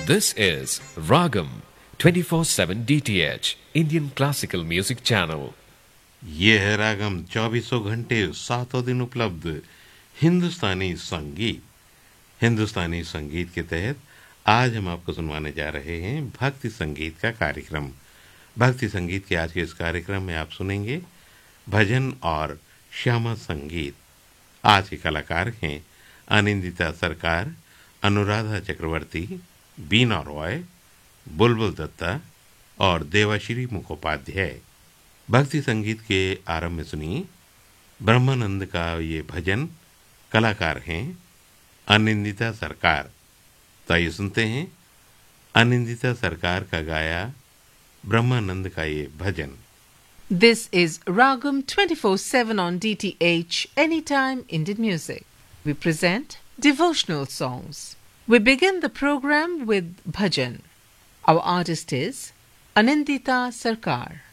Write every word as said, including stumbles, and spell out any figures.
This is Ragam twenty-four seven D T H Indian Classical Music Channel. ये है रागम चौबीसों घंटे सातों दिन उपलब्ध हिंदुस्तानी संगीत। हिंदुस्तानी संगीत के तहत आज हम आपको सुनवाने जा रहे हैं भक्ति संगीत का कार्यक्रम। भक्ति संगीत के आज के इस कार्यक्रम में आप सुनेंगे भजन और श्यामा संगीत। आज के कलाकार हैं अनिंदिता सरकार, अनुराधा चक्रवर्ती, बीना रॉय, बुलबुल दत्ता और देवाश्री मुखोपाध्याय। भक्ति संगीत के आरंभ में सुनिए ब्रह्मानंद का ये भजन। कलाकार हैं अनिंदिता सरकार। तो आइए सुनते हैं अनिंदिता सरकार का गाया ब्रह्मानंद का ये भजन। This is Ragam twenty-four seven on D T H, Anytime Indian Music. We present devotional songs. We begin the program with bhajan. Our artist is Anindita Sarkar.